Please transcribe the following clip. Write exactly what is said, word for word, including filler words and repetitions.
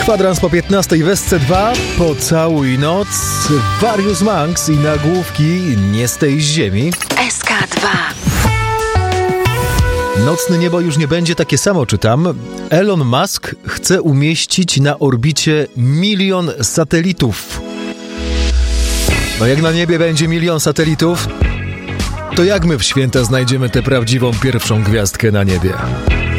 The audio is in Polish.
Kwadrans po piętnastej w S C dwa, Pocałuj noc, Various Monks i nagłówki Nie z tej ziemi. S K dwa. Nocne niebo już nie będzie takie samo, czytam. Elon Musk chce umieścić na orbicie milion satelitów. No jak na niebie będzie milion satelitów, to jak my w święta znajdziemy tę prawdziwą pierwszą gwiazdkę na niebie?